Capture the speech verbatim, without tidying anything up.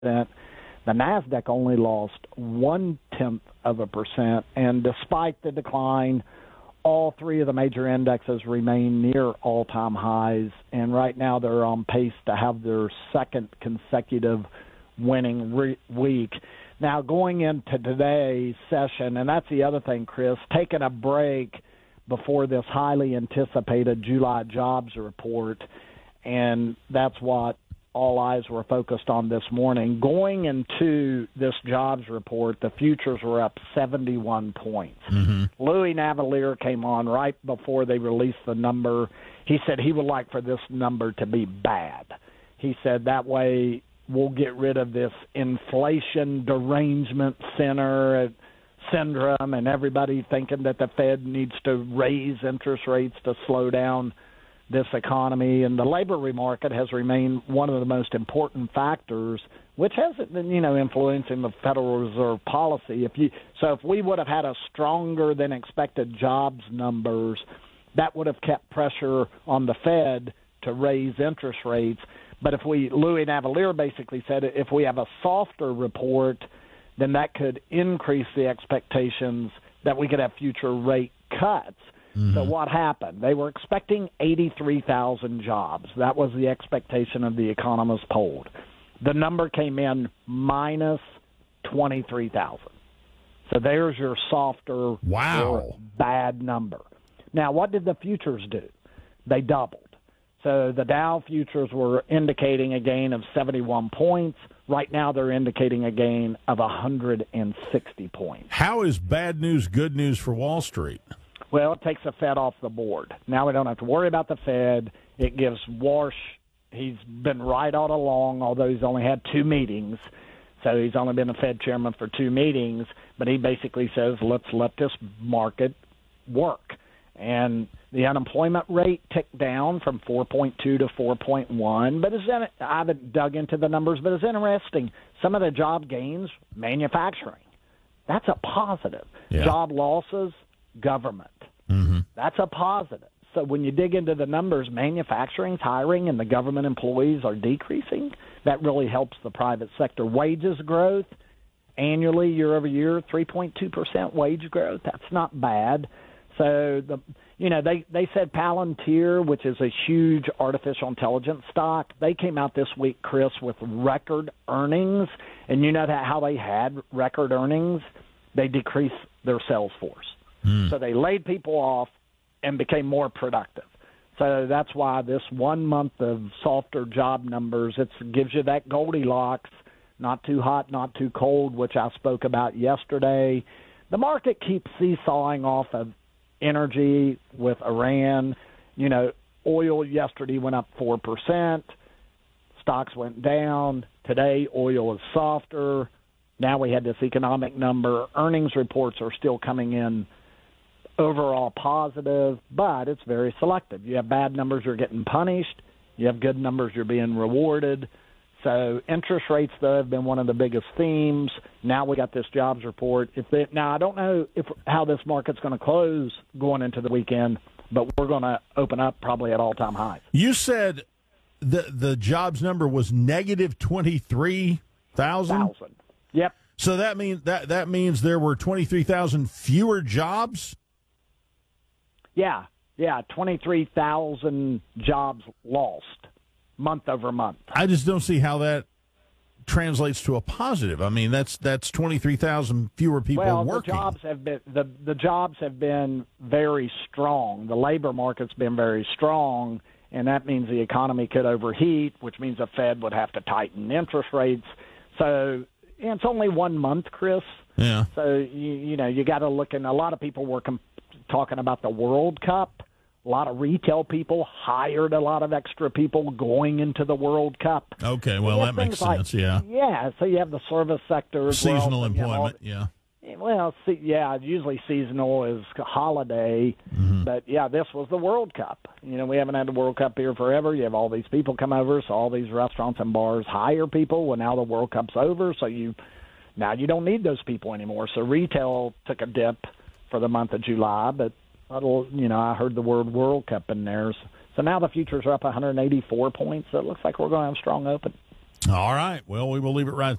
The NASDAQ only lost one-tenth of a percent, and despite the decline, all three of the major indexes remain near all-time highs, and right now they're on pace to have their second consecutive winning re- week. Now, going into today's session, and that's the other thing, Chris, taking a break before this highly anticipated July jobs report, and that's what all eyes were focused on this morning. Going into this jobs report, the futures were up seventy-one points. Mm-hmm. Louis Navellier came on right before they released the number. He said he would like for this number to be bad. He said that way we'll get rid of this inflation derangement center syndrome and everybody thinking that the Fed needs to raise interest rates to slow down this economy. And the labor market has remained one of the most important factors, which hasn't been, you know, influencing the Federal Reserve policy. If you so if we would have had a stronger than expected jobs numbers, that would have kept pressure on the Fed to raise interest rates. But if we, Louis Navellier basically said, if we have a softer report, then that could increase the expectations that we could have future rate cuts. Mm-hmm. So what happened? They were expecting eighty-three thousand jobs. That was the expectation of the economists polled. The number came in minus twenty-three thousand. So there's your softer wow. or bad number. Now, what did the futures do? They doubled. So the Dow futures were indicating a gain of seventy-one points. Right now they're indicating a gain of one hundred sixty points. How is bad news good news for Wall Street? Well, it takes the Fed off the board. Now we don't have to worry about the Fed. It gives Warsh, he's been right all along, although he's only had two meetings. So he's only been a Fed chairman for two meetings. But he basically says, let's let this market work. And the unemployment rate ticked down from four point two to four point one. But it's in, I haven't dug into the numbers, but it's interesting. Some of the job gains, manufacturing. That's a positive. Yeah. Job losses, government. Mm-hmm. That's a positive. So when you dig into the numbers, manufacturing's hiring and the government employees are decreasing. That really helps the private sector. Wages growth annually, year over year, three point two percent wage growth. That's not bad. So, the you know, they, they said Palantir, which is a huge artificial intelligence stock, they came out this week, Chris, with record earnings. And you know that how they had record earnings? They decreased their sales force. Mm. So they laid people off and became more productive. So that's why this one month of softer job numbers, it gives you that Goldilocks, not too hot, not too cold, which I spoke about yesterday. The market keeps seesawing off of energy with Iran. You know, oil yesterday went up four percent. Stocks went down. Today, oil is softer. Now we had this economic number. Earnings reports are still coming in overall positive, but it's very selective. You have bad numbers, you're getting punished. You have good numbers, you're being rewarded. So interest rates, though, have been one of the biggest themes. Now we got this jobs report. If they, now, I don't know if how this market's going to close going into the weekend, but we're going to open up probably at all-time highs. You said the the jobs number was negative twenty-three thousand? Yep. So that means that that means there were twenty-three thousand fewer jobs? Yeah, yeah, twenty-three thousand jobs lost month over month. I just don't see how that translates to a positive. I mean, that's that's twenty-three thousand fewer people well, working. Well, the jobs have been the the jobs have been very strong. The labor market's been very strong, and that means the economy could overheat, which means the Fed would have to tighten interest rates. So and it's only one month, Chris. Yeah. So you you know you got to look, and a lot of people were com- talking about the World Cup. A lot of retail people hired a lot of extra people going into the World Cup. Okay, well, that makes sense, like, yeah. Yeah, so you have the service sector. Seasonal well, employment, you know, yeah. Well, see, yeah, usually seasonal is holiday, mm-hmm. but, yeah, this was the World Cup. You know, we haven't had the World Cup here forever. You have all these people come over, so all these restaurants and bars hire people. Well, now the World Cup's over, so you now you don't need those people anymore. So retail took a dip for the month of July, but you know, I heard the word World Cup in there. So now the futures are up one hundred eighty-four points. So it looks like we're going to have a strong open. All right. Well, we will leave it right